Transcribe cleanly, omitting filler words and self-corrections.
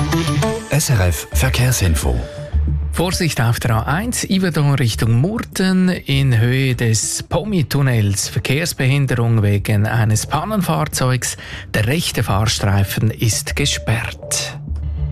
SRF Verkehrsinfo. Vorsicht auf der A1, Yverdon Richtung Murten, in Höhe des Pomi-Tunnels. Verkehrsbehinderung wegen eines Pannenfahrzeugs. Der rechte Fahrstreifen ist gesperrt.